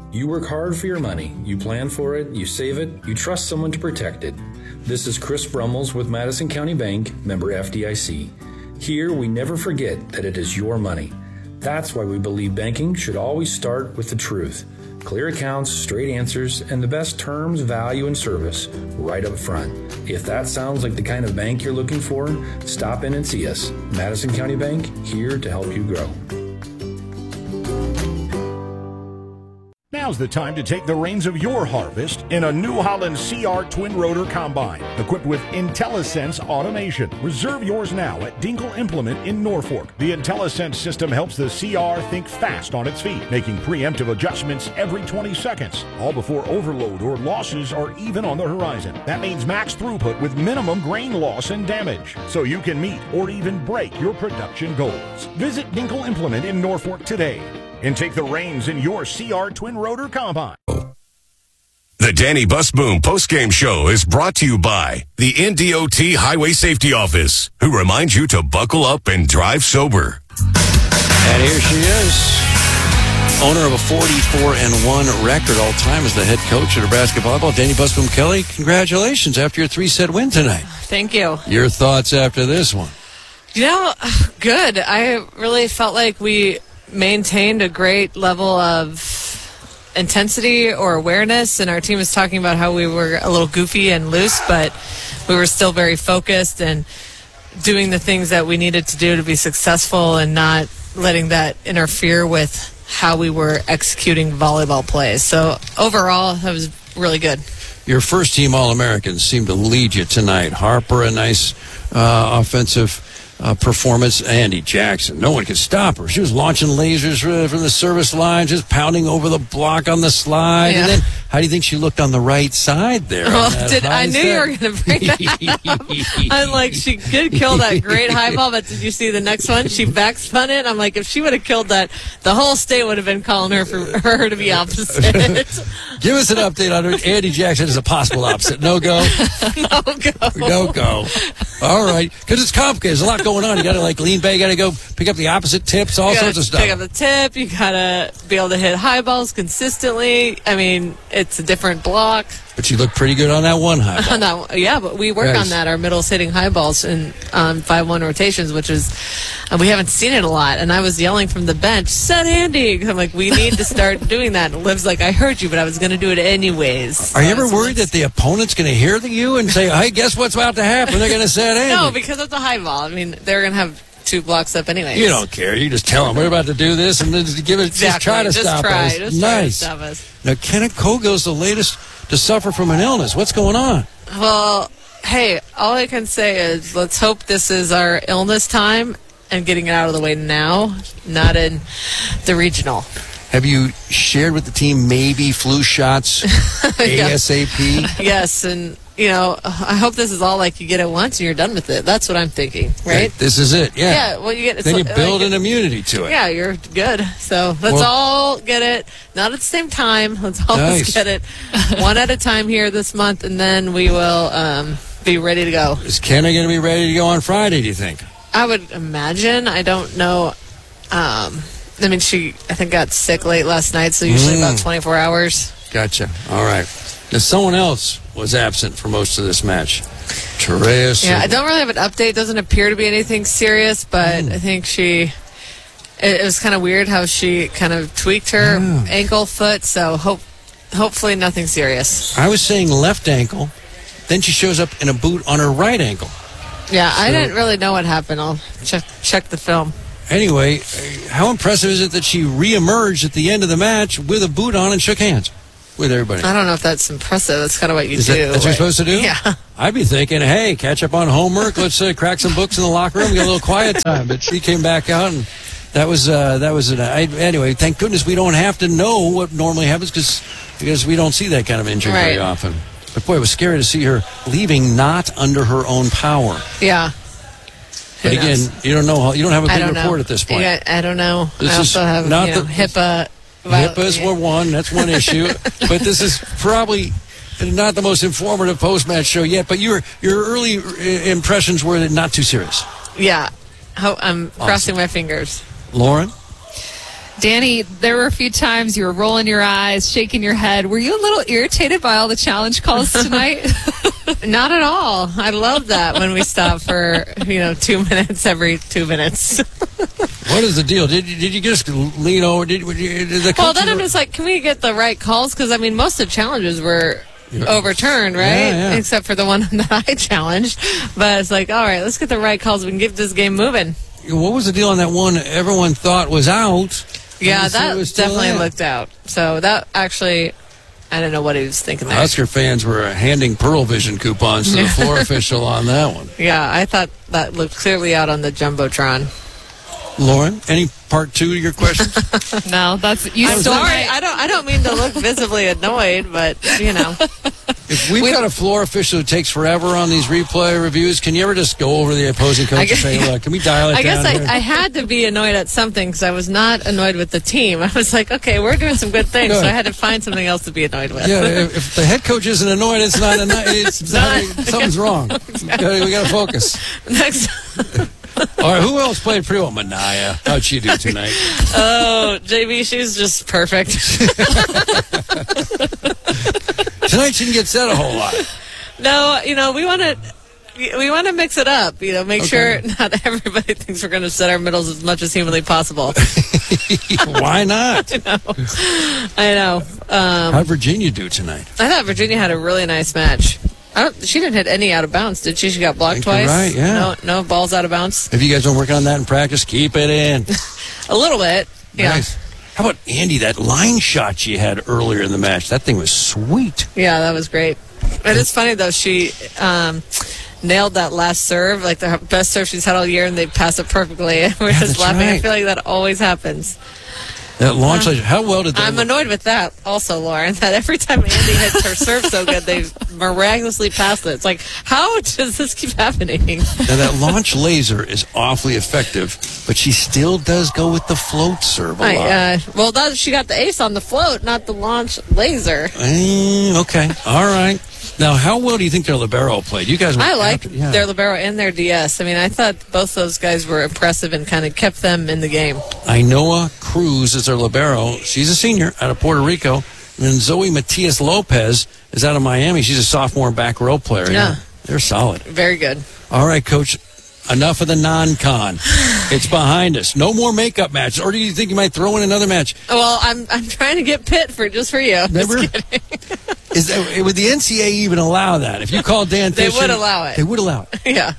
You work hard for your money. You plan for it, you save it, you trust someone to protect it. This is Chris Brummels with Madison County Bank, member FDIC. Here, we never forget that it is your money. That's why we believe banking should always start with the truth. Clear accounts, straight answers, and the best terms, value, and service right up front. If that sounds like the kind of bank you're looking for, stop in and see us. Madison County Bank, here to help you grow. Now's the time to take the reins of your harvest in a New Holland CR Twin Rotor Combine, equipped with IntelliSense automation. Reserve yours now at Dinkle Implement in Norfolk. The IntelliSense system helps the CR think fast on its feet, making preemptive adjustments every 20 seconds, all before overload or losses are even on the horizon. That means max throughput with minimum grain loss and damage, so you can meet or even break your production goals. Visit Dinkle Implement in Norfolk today and take the reins in your CR Twin Rotor Combine. The Danny Busboom postgame show is brought to you by the NDOT Highway Safety Office, who reminds you to buckle up and drive sober. And here she is, owner of a 44-1 record all-time as the head coach of Nebraska volleyball, Danny Busboom Kelly. Congratulations after your 3-set win tonight. Thank you. Your thoughts after this one? Good. I really felt like we maintained a great level of intensity or awareness, and our team was talking about how we were a little goofy and loose, but we were still very focused and doing the things that we needed to do to be successful and not letting that interfere with how we were executing volleyball plays. So overall, that was really good. Your first team All-Americans seemed to lead you tonight. Harper, a nice offensive performance. Andy Jackson, no one could stop her. She was launching lasers from the service line, just pounding over the block on the slide. Yeah. And then, how do you think she looked on the right side there? Well, I knew you were going to bring that up. I'm like, she did kill that great high ball, but did you see the next one? She backspun it. I'm like, if she would have killed that, the whole state would have been calling her for her to be opposite. Give us an update on her. Andy Jackson is a possible opposite. No go? No go. No go. All right. Because it's complicated. There's a lot going on. You got to lean back. You got to go pick up the opposite tips, all sorts of stuff. Pick up the tip. You got to be able to hit high balls consistently. I mean, it's a different block. But you look pretty good on that one high ball. Yeah, but we work on that. Our middle's hitting high balls in 5-1 rotations, which is, we haven't seen it a lot. And I was yelling from the bench, set Andy. I'm like, we need to start doing that. And Liv's like, I heard you, but I was going to do it anyways. Are you ever worried that the opponent's going to hear you and say, hey, guess what's about to happen? They're going to set Andy. No, because it's a high ball. I mean, they're going to have 2 blocks up anyway. You don't care. You just tell them we're about to do this and then just give it. Exactly. Just try to stop us. Just try to stop us. Now, Kenneth Kogill's the latest to suffer from an illness. What's going on? Well, hey, all I can say is let's hope this is our illness time and getting it out of the way now, not in the regional. Have you shared with the team maybe flu shots ASAP? Yes, and I hope this is all like you get it once and you're done with it. That's what I'm thinking, right? This is it, yeah. Yeah, well, you get then you build an immunity to it. Yeah, you're good. So let's all get it, not at the same time. Let's all just get it one at a time here this month, and then we will be ready to go. Is Kenna going to be ready to go on Friday, do you think? I would imagine. I don't know. She, I think, got sick late last night, so usually about 24 hours. Gotcha. All right. Now, someone else was absent for most of this match. Terea. Yeah, I don't really have an update. Doesn't appear to be anything serious, but I think it was kind of weird how she kind of tweaked her ankle, foot, so hopefully nothing serious. I was saying left ankle, then she shows up in a boot on her right ankle. Yeah, I didn't really know what happened. I'll check the film. Anyway, how impressive is it that she reemerged at the end of the match with a boot on and shook hands with everybody? I don't know if that's impressive. That's kind of what you do. That's what you're supposed to do? Yeah. I'd be thinking, hey, catch up on homework. Let's crack some books in the locker room. Get a little quiet time. But she came back out, and anyway, thank goodness we don't have to know what normally happens because we don't see that kind of injury very often. But boy, it was scary to see her leaving not under her own power. Yeah. But again, you don't know. You don't have a big report at this point. Yeah, I don't know. This I also have HIPAA. HIPAA's one. That's one issue. But this is probably not the most informative post-match show yet. But your early impressions were not too serious. Yeah. I'm crossing my fingers. Lauren? Danny, there were a few times you were rolling your eyes, shaking your head. Were you a little irritated by all the challenge calls tonight? Not at all. I love that when we stop for 2 minutes every 2 minutes. What is the deal? Did you just lean over? Did the Well, then I'm just like, can we get the right calls? Because, I mean, most of the challenges were overturned, right? Yeah. Except for the one that I challenged. But it's like, all right, let's get the right calls. We can get this game moving. What was the deal on that one everyone thought was out? Yeah, that definitely looked out. So that actually, I don't know what he was thinking there. Husker fans were handing Pearl Vision coupons to the floor official on that one. Yeah, I thought that looked clearly out on the Jumbotron. Lauren, any part two to your question? No, that's you. I'm sorry. I don't mean to look visibly annoyed, but If we've got a floor official who takes forever on these replay reviews, can you ever just go over the opposing coach and say, "Look, can we dial it down?" I guess I had to be annoyed at something because I was not annoyed with the team. I was like, okay, we're doing some good things, so I had to find something else to be annoyed with. Yeah, if the head coach isn't annoyed, it's not. Something's wrong. We got to focus. Next. All right, who else played pretty well? Manaya. How'd she do tonight? Oh, JB, she's just perfect. Tonight she didn't get said a whole lot. No, we want to mix it up. Make sure not everybody thinks we're going to set our middles as much as humanly possible. Why not? I know. How'd Virginia do tonight? I thought Virginia had a really nice match. She didn't hit any out of bounds, did she? She got blocked twice. Right, yeah. No balls out of bounds. If you guys don't work on that in practice, keep it in. A little bit. Yeah. Nice. How about Andy, that line shot she had earlier in the match? That thing was sweet. Yeah, that was great. It is funny, though. She nailed that last serve, like the best serve she's had all year, and they pass it perfectly. We're just laughing. Right. I feel like that always happens. That launch, how well did that I'm annoyed with that also, Lauren, that every time Andy hits her serve so good, they miraculously pass it. It's like, how does this keep happening? Now, that launch laser is awfully effective, but she still does go with the float serve a lot. She got the ace on the float, not the launch laser. Okay. All right. Now, how well do you think their libero played? You guys, I like their libero and their DS. I mean, I thought both those guys were impressive and kind of kept them in the game. Ainoa Cruz is their libero. She's a senior out of Puerto Rico. And then Zoe Matias Lopez is out of Miami. She's a sophomore back row player. Yeah. They're solid. Very good. All right, Coach. Enough of the non-con. It's behind us. No more makeup matches. Or do you think you might throw in another match? Well, I'm trying to get Pitt just for you. Never? Would the NCAA even allow that? If you call Dan Fisher, they would allow it. They would allow it. Yeah.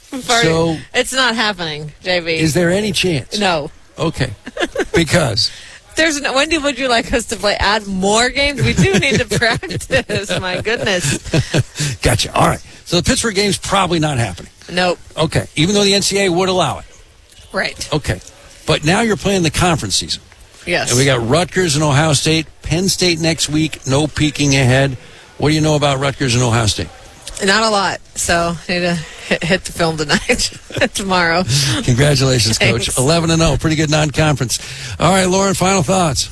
So it's not happening, JV. Is there any chance? No. Okay. Because when would you like us to play? Add more games? We do need to practice. My goodness. Gotcha. All right. So the Pittsburgh game's probably not happening. Nope. Okay. Even though the NCAA would allow it. Right. Okay. But now you're playing the conference season. Yes. And we got Rutgers and Ohio State. Penn State next week. No peeking ahead. What do you know about Rutgers and Ohio State? Not a lot. So I need to hit the film tonight, tomorrow. Congratulations, Coach. 11-0. Pretty good non-conference. All right, Lauren, final thoughts.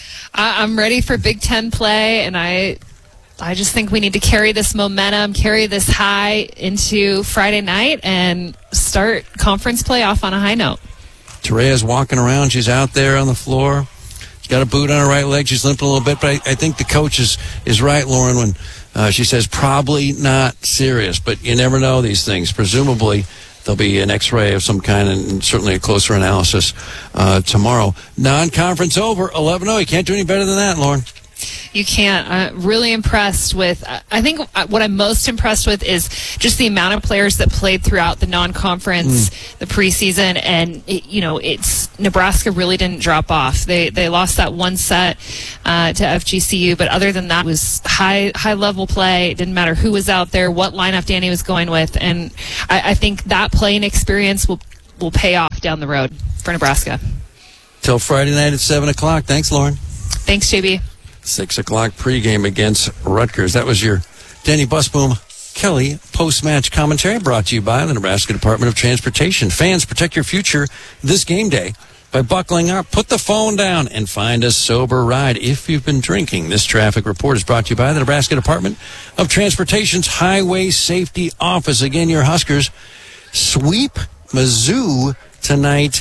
I'm ready for Big Ten play, and I just think we need to carry this momentum, carry this high into Friday night, and start conference play off on a high note. Terea's walking around. She's out there on the floor. She's got a boot on her right leg. She's limping a little bit, but I think the coach is right, Lauren, when she says probably not serious, but you never know these things. Presumably, there'll be an X-ray of some kind and certainly a closer analysis tomorrow. Non-conference over, 11-0. You can't do any better than that, Lauren. You can't. I'm really impressed with, I think what I'm most impressed with is just the amount of players that played throughout the non-conference, the preseason, and, it's Nebraska really didn't drop off. They lost that one set to FGCU, but other than that, it was high-level play. It didn't matter who was out there, what lineup Danny was going with, and I think that playing experience will pay off down the road for Nebraska. Till Friday night at 7 o'clock. Thanks, Lauren. Thanks, JB. 6 o'clock pregame against Rutgers. That was your Danny Busboom Kelly post-match commentary brought to you by the Nebraska Department of Transportation. Fans, protect your future this game day by buckling up. Put the phone down and find a sober ride if you've been drinking. This traffic report is brought to you by the Nebraska Department of Transportation's Highway Safety Office. Again, your Huskers sweep Mizzou tonight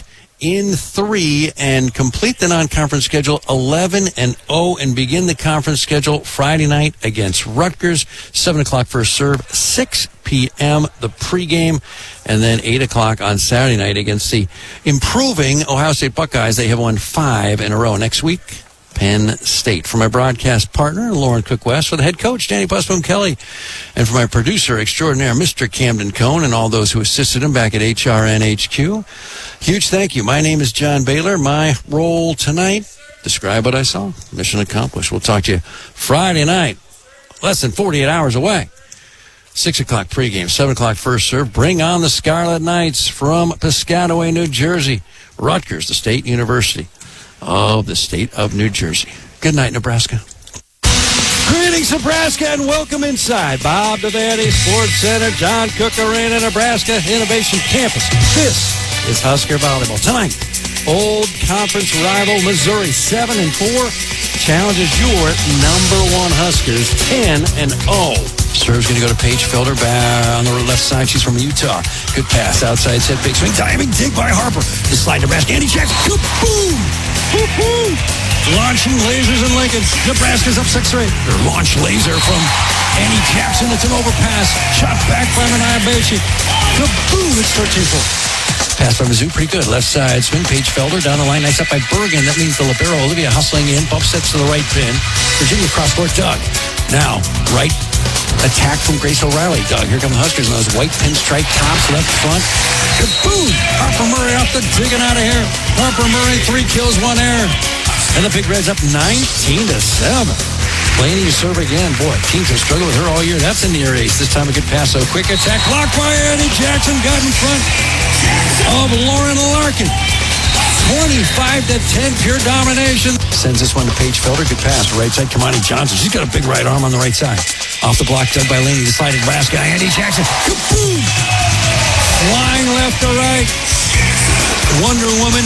in 3 and complete the non-conference schedule 11-0 and begin the conference schedule Friday night against Rutgers, 7 o'clock first serve, 6 p.m. the pregame, and then 8 o'clock on Saturday night against the improving Ohio State Buckeyes. They have won 5 in a row. Next week, Penn State. For my broadcast partner, Lauren Cook-West, for the head coach, Danny Busboom Kelly, and for my producer extraordinaire, Mr. Camden Cohn, and all those who assisted him back at HRNHQ, huge thank you. My name is John Baylor. My role tonight, describe what I saw. Mission accomplished. We'll talk to you Friday night, less than 48 hours away. 6 o'clock pregame, 7 o'clock first serve. Bring on the Scarlet Knights from Piscataway, New Jersey. Rutgers, the State University of the state of New Jersey. Good night, Nebraska. Greetings, Nebraska, and welcome inside Bob Devaney Sports Center, John Cook Arena, Nebraska Innovation Campus. This is Husker Volleyball. Tonight, old conference rival Missouri, 7-4, challenges your number 1 Huskers, 10-0. Serve's going to go to Paige Felder on the left side. She's from Utah. Good pass. Outside set. Big swing. Diving dig by Harper. The slide Nebraska. Andy Jackson. Kaboom! Woo-hoo! Launching lasers in Lincoln. Nebraska's up 6-3. Their launch laser from Andy Jackson. It's an overpass. Shot back by Mania Beachy. Kaboom! It's 13-4. Pass by Mizzou. Pretty good. Left side swing. Paige Felder down the line. Nice up by Bergen. That means the libero. Olivia hustling in. Bump sets to the right pin. Virginia cross court. Doug. Now, right attack from Grace O'Reilly. Doug, here come the Huskers in those white pinstripe tops, left front. Kaboom! Harper Murray off the digging out of here. Harper Murray, 3 kills, 1 error. And the Big Reds up 19-7. Blaney to serve again. Boy, teams have struggled with her all year. That's a near ace. This time a good pass. So quick attack. Blocked by Andy Jackson. Got in front of Lauren Larkin. 25-10, pure domination. Sends this one to Paige Felder. Good pass. Right side, Kamani Johnson. She's got a big right arm on the right side. Off the block, dug by Laney. The slide Nebraska. Andy Jackson. Kaboom! Flying left to right. Wonder Woman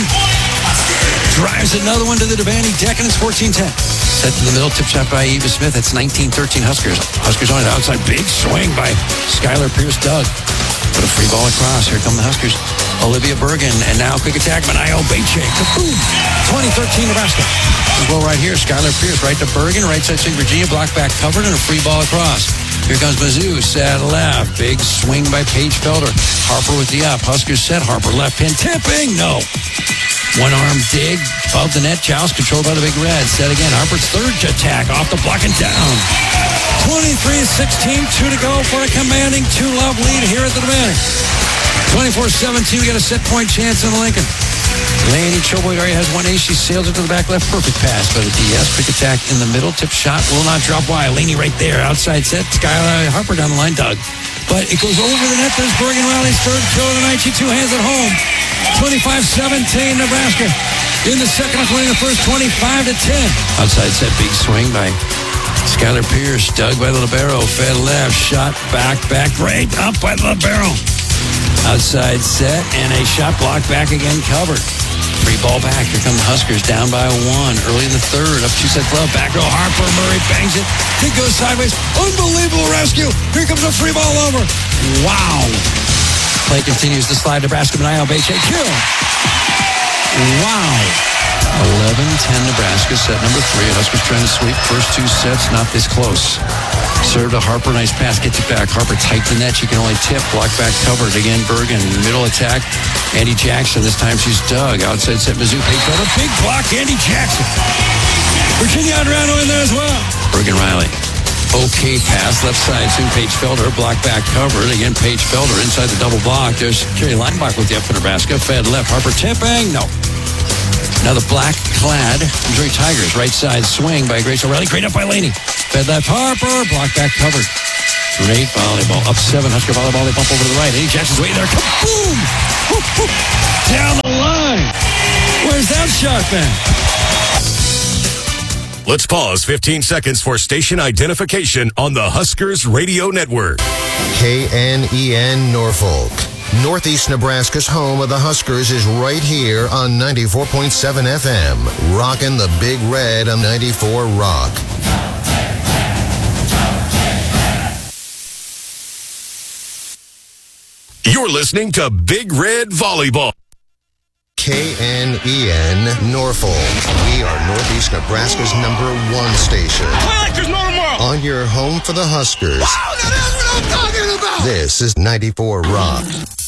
drives another one to the Devaney deck, and it's 14-10. Set to the middle. Tip shot by Eva Smith. That's 19-13 Huskers. Huskers on it outside. Big swing by Skylar Pierce. Doug. Put a free ball across. Here come the Huskers. Olivia Bergen, and now quick attack, Mania Beachy. Kaboom! 20-13 Nebraska. Well, right here, Skylar Pierce, right to Bergen, right side swing, Virginia, block back covered, and a free ball across. Here comes Mizzou, set left. Big swing by Paige Felder. Harper with the up. Huskers set. Harper left pin, tipping, no. One arm dig, above the net, joust, controlled by the Big Red. Set again, Harper's third attack, off the block and down. 23-16, 2 to go for a commanding 2-love lead here at the Devaney. 24-17, we got a set point chance in Lincoln. Laney Choboy already has 1 ace. She sails it to the back left. Perfect pass by the DS. Quick attack in the middle. Tip shot will not drop wide. Laney right there. Outside set. Skylar Harper down the line. Doug. But it goes over the net. There's Bergen Riley's third kill of the night. She 2 hands at home. 25-17 Nebraska. In the second, winning the first 25-10. Outside set. Big swing by Skylar Pierce. Doug by the libero. Fed left. Shot back. Right up by the libero. Outside set, and a shot blocked back again, covered. Free ball back. Here come the Huskers, down by 1. Early in the third, up 2-set club. Back row, Harper Murray bangs it. Kick goes sideways. Unbelievable rescue. Here comes a free ball over. Wow. Play continues to slide. Nebraska, Mania Beachy, kill. Wow. 11-10 Nebraska, set number 3. Huskers trying to sweep first 2 sets, not this close. Serve to Harper, nice pass, gets it back. Harper tight the net, she can only tip. Block back covered, again Bergen, middle attack. Andy Jackson, this time she's Doug. Outside set, Mizzou, Paige Felder, big block, Andy Jackson. Virginia Adrano in there as well. Bergen Riley, okay pass, left side, soon Paige Felder, block back covered. Again, Paige Felder inside the double block. There's Kerry Leinbach with the up for Nebraska. Fed left, Harper tipping, no. Now the black-clad Missouri Tigers, right side swing by Grace O'Reilly. Great up by Laney. Fed left, Harper, block back covered. Great volleyball. Up 7, Husker volleyball. They bump over to the right. Andy Jackson's waiting there. Kaboom! Down the line. Where's that shot been? Let's pause 15 seconds for station identification on the Huskers Radio Network. KNEN Norfolk. Northeast Nebraska's home of the Huskers is right here on 94.7 FM. Rockin' the Big Red on 94 Rock. You're listening to Big Red Volleyball. KNEN Norfolk. We are Northeast Nebraska's #1 station. Play like there's no tomorrow. On your home for the Huskers. Wow, that's what I'm talking about. This is 94 Rock.